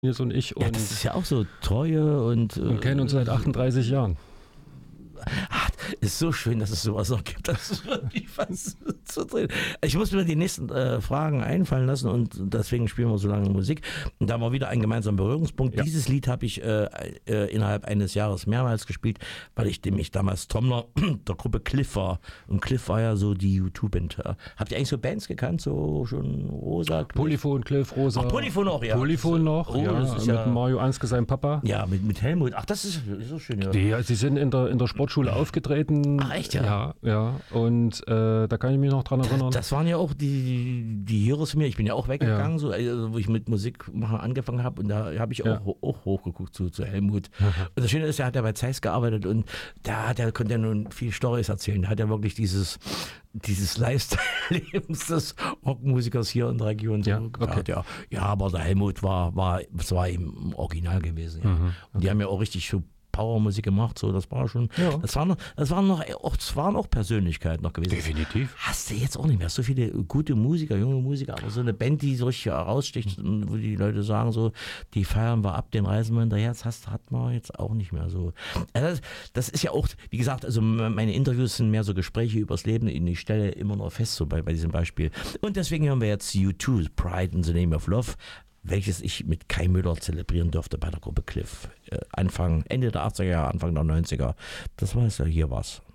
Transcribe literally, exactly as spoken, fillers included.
Nils und ich. Und, ja, das ist ja auch so Treue und... und kennen uns seit achtunddreißig Jahren. Ach, ist so schön, dass es sowas noch gibt. Das ist wirklich was zu drehen. Ich muss mir die nächsten äh, Fragen einfallen lassen und deswegen spielen wir so lange Musik. Und da haben wir wieder einen gemeinsamen Berührungspunkt. Ja. Dieses Lied habe ich äh, äh, innerhalb eines Jahres mehrmals gespielt, weil ich nämlich damals Trommler der Gruppe Cliff war. Und Cliff war ja so die U zwei Band. Habt ihr eigentlich so Bands gekannt? So schon Rosa? Cliff? Polyphon, Cliff, Rosa. Ach, Polyphon auch, ja. Polyphon noch, oh, ja, das ist mit ja, Mario Anske, seinem Papa. Ja, mit, mit Helmut. Ach, das ist, ist so schön, ja. Die, sie sind in der, in der Sportschule aufgetreten. Ach, echt, ja? Ja, ja. Und äh, da kann ich mich noch dran erinnern. Das, das waren ja auch die, die Heroes von mir. Ich bin ja auch weggegangen, ja. so, also, wo ich mit Musik machen angefangen habe. Und da habe ich auch, ja. auch hochgeguckt zu, zu Helmut. Mhm. Und das Schöne ist, er hat ja bei Zeiss gearbeitet und da hat er, konnte er nun viel Storys erzählen. Da hat er wirklich dieses, dieses Lifestyle-Lebens des Rockmusikers hier in der Region so ja, gebracht. okay. Ja. ja, aber der Helmut war, war, das war ihm original gewesen. Ja. Mhm. Und okay. die haben ja auch richtig so Powermusik gemacht, so, das war schon, ja. das waren noch, das waren noch, auch, das waren auch Persönlichkeiten noch gewesen. Definitiv. Hast du jetzt auch nicht mehr so viele gute Musiker, junge Musiker, aber so eine Band, die so richtig heraussticht, wo die Leute sagen so, die feiern wir ab, den reisen wir hinterher, das hast, hat man jetzt auch nicht mehr so. Also das, das ist ja auch, wie gesagt, also meine Interviews sind mehr so Gespräche übers Leben, ich stelle immer noch fest, so bei, bei diesem Beispiel. Und deswegen hören wir jetzt U zwei, Pride in the Name of Love, welches ich mit Kai Müller zelebrieren durfte bei der Gruppe Cliff. Anfang, Ende der achtziger Jahre, Anfang der neunziger. Das war es ja, hier was.